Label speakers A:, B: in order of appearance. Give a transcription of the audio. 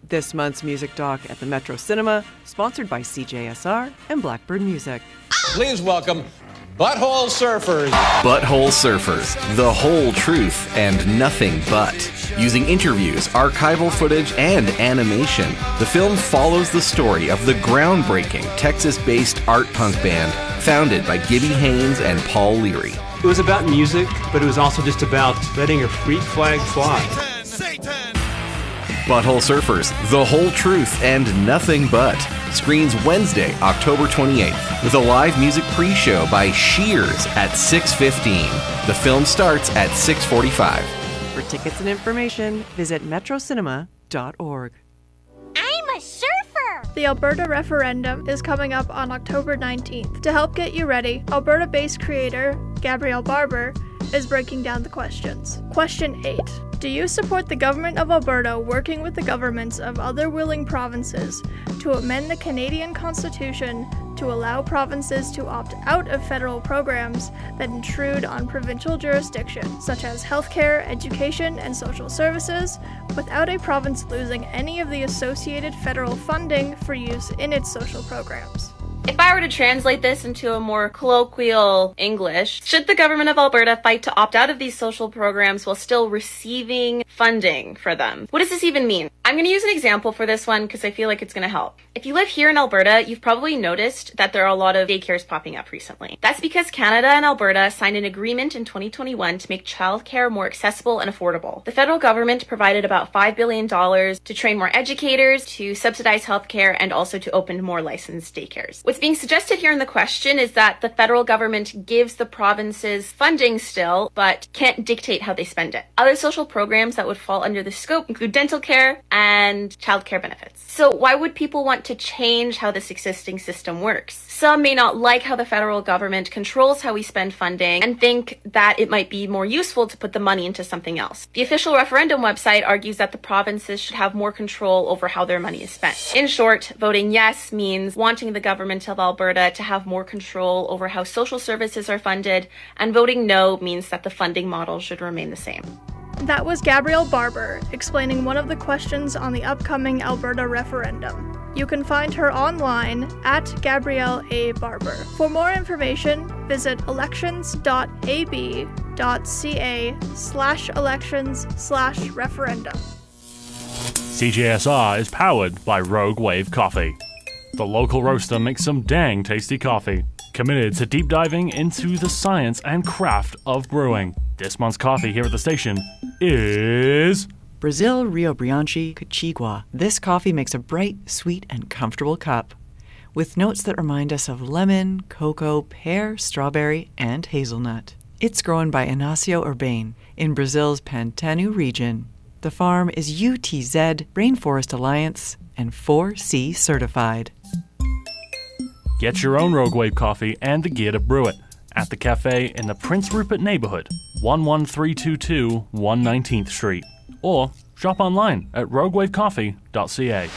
A: This month's music doc at the Metro Cinema, sponsored by CJSR and Blackbird Music.
B: Please welcome Butthole Surfers.
C: Butthole Surfers, the whole truth and nothing but. Using interviews, archival footage, and animation, the film follows the story of the groundbreaking Texas-based art punk band founded by Gibby Haynes and Paul Leary.
D: It was about music, but it was also just about letting a freak flag fly.
B: Satan!
C: Butthole Surfers, the whole truth and nothing but. Screens Wednesday, October 28th, with a live music pre-show by Shears at 6:15. The film starts at 6:45.
A: For tickets and information, visit metrocinema.org.
E: I'm a surfer!
F: The Alberta referendum is coming up on October 19th. To help get you ready, Alberta-based creator Gabrielle Barber is breaking down the questions. Question 8. Do you support the government of Alberta working with the governments of other willing provinces to amend the Canadian Constitution to allow provinces to opt out of federal programs that intrude on provincial jurisdiction, such as healthcare, education, and social services, without a province losing any of the associated federal funding for use in its social programs?
G: If I were to translate this into a more colloquial English, should the government of Alberta fight to opt out of these social programs while still receiving funding for them? What does this even mean? I'm going to use an example for this one because I feel like it's going to help. If you live here in Alberta, you've probably noticed that there are a lot of daycares popping up recently. That's because Canada and Alberta signed an agreement in 2021 to make childcare more accessible and affordable. The federal government provided about $5 billion to train more educators, to subsidize healthcare, and also to open more licensed daycares. What's being suggested here in the question is that the federal government gives the provinces funding still, but can't dictate how they spend it. Other social programs that would fall under the scope include dental care and childcare benefits. So why would people want to change how this existing system works? Some may not like how the federal government controls how we spend funding and think that it might be more useful to put the money into something else. The official referendum website argues that the provinces should have more control over how their money is spent. In short, voting yes means wanting the government of Alberta to have more control over how social services are funded, and voting no means that the funding model should remain the same.
F: That was Gabrielle Barber explaining one of the questions on the upcoming Alberta referendum. You can find her online at Gabrielle A. Barber. For more information, visit elections.ab.ca/elections/referendum.
H: CJSR is powered by Rogue Wave Coffee. The local roaster makes some dang tasty coffee, committed to deep diving into the science and craft of brewing. This month's coffee here at the station is
A: Brazil Rio Branche Cachigua. This coffee makes a bright, sweet, and comfortable cup, with notes that remind us of lemon, cocoa, pear, strawberry, and hazelnut. It's grown by Inácio Urbane in Brazil's Pantano region. The farm is UTZ Rainforest Alliance and 4C certified.
H: Get your own Rogue Wave coffee and the gear to brew it at the cafe in the Prince Rupert neighborhood, 11322 119th Street, or shop online at roguewavecoffee.ca.